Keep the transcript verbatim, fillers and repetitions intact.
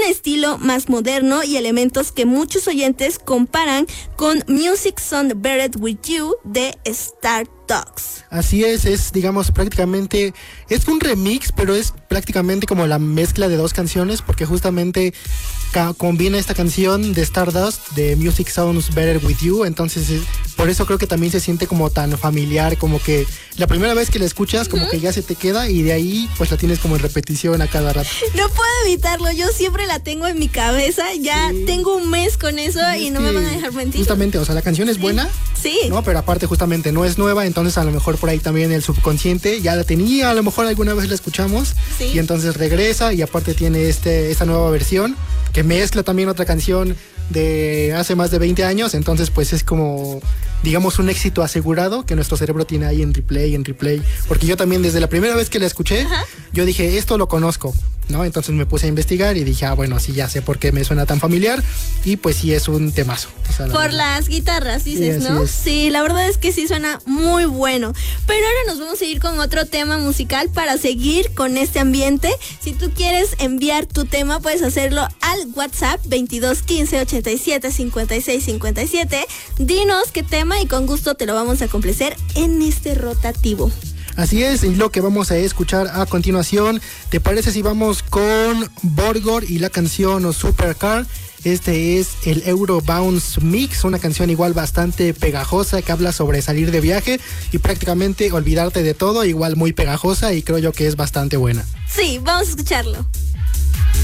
estilo más moderno y elementos que muchos oyentes comparan con Music Sounds Better With You de Stardust. Así es, es digamos prácticamente, es un remix, pero es prácticamente como la mezcla de dos canciones, porque justamente ca- combina esta canción de Stardust de Music Sounds Better With You, entonces es, por eso creo que también se siente como tan familiar, como que la primera vez que la escuchas como uh-huh. que ya se te queda y de ahí pues la tienes como en repetición a cada rato. No puedo evitarlo, yo siempre la tengo en mi cabeza, ya sí. tengo un mes con eso y, y no me van a dejar mentir. Justamente, o sea, la canción es sí. buena, sí. ¿no? Pero aparte justamente no es nueva, entonces a lo mejor por ahí también el subconsciente ya la tenía, a lo mejor alguna vez la escuchamos sí. y entonces regresa y aparte tiene este esta nueva versión que mezcla también otra canción de hace más de veinte años, entonces pues es como digamos un éxito asegurado que nuestro cerebro tiene ahí en replay, en replay, porque yo también desde la primera vez que la escuché, ajá. yo dije, esto lo conozco, ¿no? Entonces me puse a investigar y dije, ah, bueno, sí, ya sé por qué me suena tan familiar y pues sí es un temazo. O sea, por verdad. Las guitarras, dices, sí, ¿no? Es. Sí, la verdad es que sí suena muy bueno, pero ahora nos vamos a ir con otro tema musical para seguir con este ambiente. Si tú quieres enviar tu tema, puedes hacerlo al WhatsApp veintidós quince ochenta y siete cincuenta y seis cincuenta y siete. Dinos qué tema y con gusto te lo vamos a complacer en este rotativo. Así es, y lo que vamos a escuchar a continuación, ¿te parece si vamos con Borgor y la canción Supercar? Este es el Euro Bounce Mix, una canción igual bastante pegajosa que habla sobre salir de viaje y prácticamente olvidarte de todo, igual muy pegajosa y creo yo que es bastante buena. Sí, vamos a escucharlo.